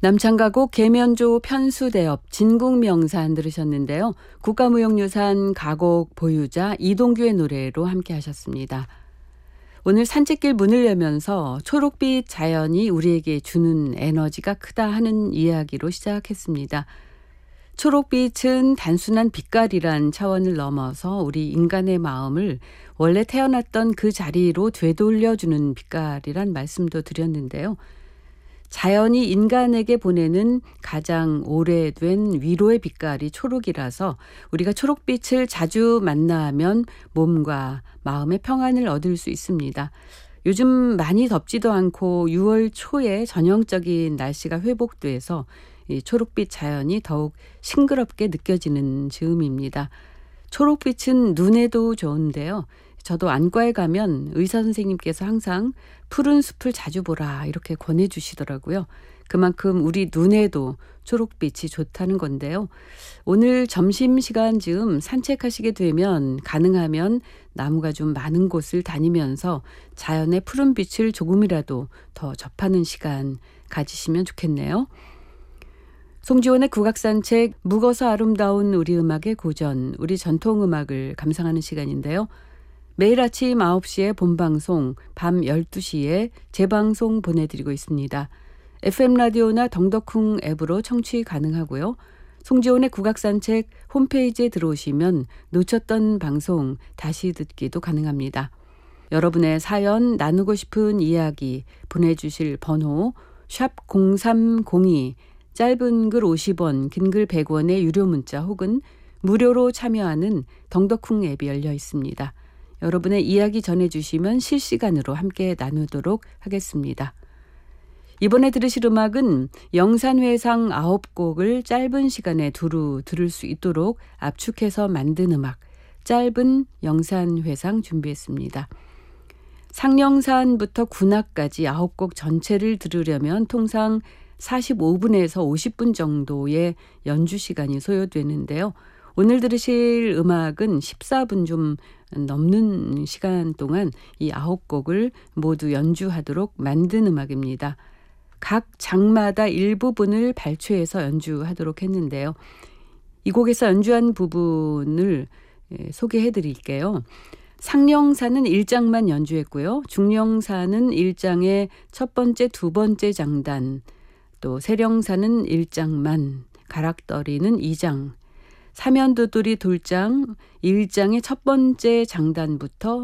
남창가곡 계면조 편수대업 진국명산 들으셨는데요. 국가무형유산 가곡 보유자 이동규의 노래로 함께 하셨습니다. 오늘 산책길 문을 열면서 초록빛 자연이 우리에게 주는 에너지가 크다 하는 이야기로 시작했습니다. 초록빛은 단순한 빛깔이란 차원을 넘어서 우리 인간의 마음을 원래 태어났던 그 자리로 되돌려주는 빛깔이란 말씀도 드렸는데요. 자연이 인간에게 보내는 가장 오래된 위로의 빛깔이 초록이라서 우리가 초록빛을 자주 만나면 몸과 마음의 평안을 얻을 수 있습니다. 요즘 많이 덥지도 않고 6월 초에 전형적인 날씨가 회복돼서 이 초록빛 자연이 더욱 싱그럽게 느껴지는 즈음입니다. 초록빛은 눈에도 좋은데요. 저도 안과에 가면 의사 선생님께서 항상 푸른 숲을 자주 보라 이렇게 권해주시더라고요. 그만큼 우리 눈에도 초록빛이 좋다는 건데요. 오늘 점심시간 즈음 산책하시게 되면 가능하면 나무가 좀 많은 곳을 다니면서 자연의 푸른 빛을 조금이라도 더 접하는 시간 가지시면 좋겠네요. 송지원의 국악산책, 묵어서 아름다운 우리 음악의 고전, 우리 전통음악을 감상하는 시간인데요. 매일 아침 9시에 본방송, 밤 12시에 재방송 보내드리고 있습니다. FM라디오나 덩덕쿵 앱으로 청취 가능하고요. 송지원의 국악산책 홈페이지에 들어오시면 놓쳤던 방송 다시 듣기도 가능합니다. 여러분의 사연, 나누고 싶은 이야기 보내주실 번호 샵 0302, 짧은 글 50원, 긴 글 100원의 유료 문자 혹은 무료로 참여하는 덩덕쿵 앱이 열려 있습니다. 여러분의 이야기 전해주시면 실시간으로 함께 나누도록 하겠습니다. 이번에 들으실 음악은 영산회상 9곡을 짧은 시간에 두루 들을 수 있도록 압축해서 만든 음악, 짧은 영산회상 준비했습니다. 상령산부터 군악까지 9곡 전체를 들으려면 통상 45분에서 50분 정도의 연주 시간이 소요되는데요. 오늘 들으실 음악은 14분 좀 넘는 시간 동안 이 9곡을 모두 연주하도록 만든 음악입니다. 각 장마다 일부분을 발췌해서 연주하도록 했는데요. 이 곡에서 연주한 부분을 소개해 드릴게요. 상령사는 1장만 연주했고요. 중령사는 1장의 첫 번째, 두 번째 장단, 또 세령사는 1장만, 가락더리는 2장, 사면두드리 둘장, 1장의 첫 번째 장단부터